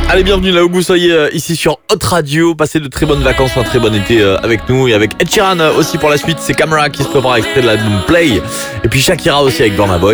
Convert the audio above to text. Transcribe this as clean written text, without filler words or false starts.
Allez, bienvenue là où vous soyez ici sur Hot Radio. Passez de très bonnes vacances, un très bon été avec nous et avec Ed Sheeran aussi pour la suite. C'est Camera qui se prépare extrait de l'album Play. Et puis Shakira aussi avec Burna Boy.